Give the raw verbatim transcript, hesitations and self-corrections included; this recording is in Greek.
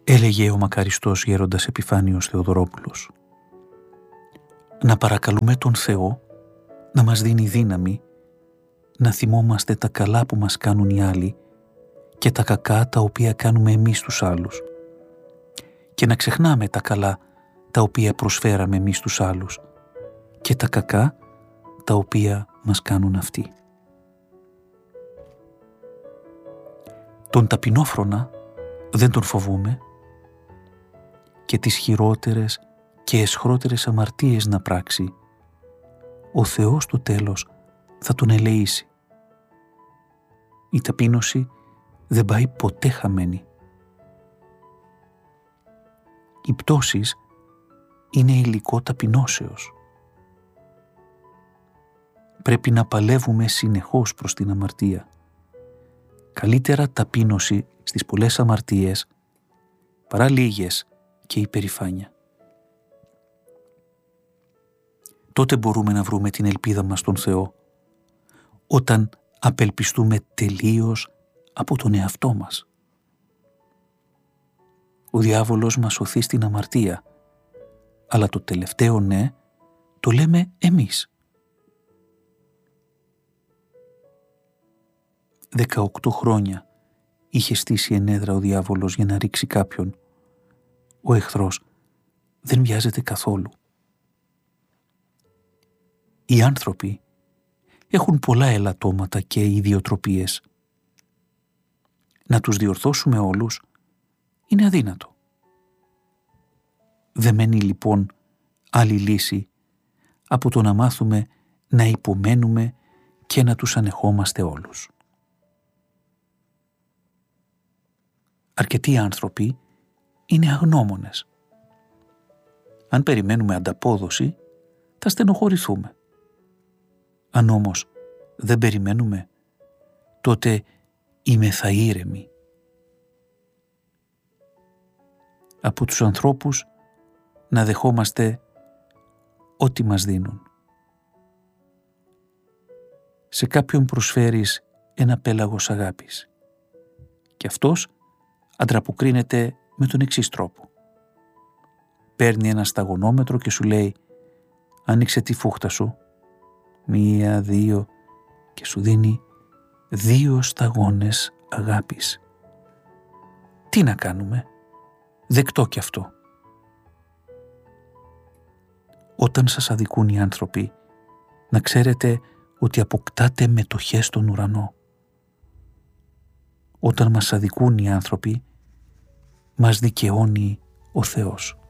έλεγε ο μακαριστός γέροντας Επιφάνιος Θεοδωρόπουλος. Να παρακαλούμε τον Θεό να μας δίνει δύναμη να θυμόμαστε τα καλά που μας κάνουν οι άλλοι και τα κακά τα οποία κάνουμε εμείς τους άλλους και να ξεχνάμε τα καλά τα οποία προσφέραμε εμείς τους άλλους και τα κακά τα οποία μας κάνουν αυτοί. Τον ταπεινόφρονα δεν τον φοβούμε και τις χειρότερες και αισχρότερες αμαρτίες να πράξει, ο Θεός στο τέλος θα τον ελεήσει. Η ταπείνωση δεν πάει ποτέ χαμένη. Οι πτώσεις είναι υλικό ταπεινώσεως. Πρέπει να παλεύουμε συνεχώς προς την αμαρτία. Καλύτερα ταπείνωση στις πολλές αμαρτίες παρά λίγες και υπερηφάνεια. Τότε μπορούμε να βρούμε την ελπίδα μας στον Θεό, όταν απελπιστούμε τελείως από τον εαυτό μας. Ο διάβολος μας οθεί στην αμαρτία, αλλά το τελευταίο ναι το λέμε εμείς. Δεκαοκτώ χρόνια είχε στήσει ενέδρα ο διάβολος για να ρίξει κάποιον. Ο εχθρός δεν βιάζεται καθόλου. Οι άνθρωποι έχουν πολλά ελαττώματα και ιδιοτροπίες. Να τους διορθώσουμε όλους είναι αδύνατο. Δεν μένει λοιπόν άλλη λύση από το να μάθουμε να υπομένουμε και να τους ανεχόμαστε όλους. Αρκετοί άνθρωποι είναι αγνώμονες. Αν περιμένουμε ανταπόδοση, θα στενοχωρηθούμε. Αν όμως δεν περιμένουμε, τότε είμαι θα ήρεμοι. Από τους ανθρώπους να δεχόμαστε ό,τι μας δίνουν. Σε κάποιον προσφέρεις ένα πέλαγος αγάπης και αυτός αντραποκρίνεται με τον εξής τρόπο. Παίρνει ένα σταγονόμετρο και σου λέει «Άνοιξε τη φούχτα σου». Μία, δύο και σου δίνει δύο σταγόνες αγάπης. Τι να κάνουμε, δεκτό κι αυτό. Όταν σας αδικούν οι άνθρωποι, να ξέρετε ότι αποκτάτε μετοχές στον ουρανό. Όταν μας αδικούν οι άνθρωποι, μας δικαιώνει ο Θεός.